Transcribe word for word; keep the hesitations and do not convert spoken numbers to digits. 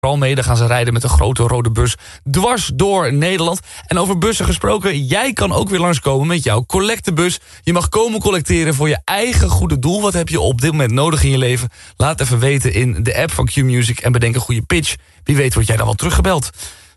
vooral mee. Dan gaan ze rijden met een grote rode bus dwars door Nederland. En over bussen gesproken, jij kan ook weer langskomen met jouw collectebus. Je mag komen collecteren voor je eigen goede doel. Wat heb je op dit moment nodig in je leven? Laat even weten in de app van Q-Music en bedenk een goede pitch. Wie weet word jij dan wel teruggebeld.